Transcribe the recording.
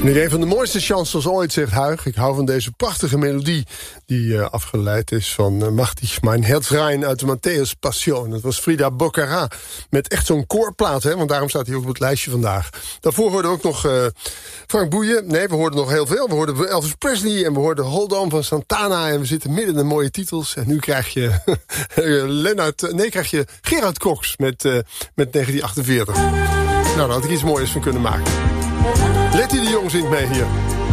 Nu een van de mooiste chansons ooit, zegt Huig. Ik hou van deze prachtige melodie die afgeleid is van Machtig mein Herzrein uit de Matthäus Passion. Dat was Frida Boccara met echt zo'n koorplaat, hè, want daarom staat hij ook op het lijstje vandaag. Daarvoor hoorden we ook nog Frank Boeien. Nee, we hoorden nog heel veel. We hoorden Elvis Presley en we hoorden Hold On van Santana. En we zitten midden in de mooie titels. En nu krijg je krijg je Gerard Cox met 1948. Nou, daar had ik iets moois van kunnen maken. Letty de Jong zingt mee hier.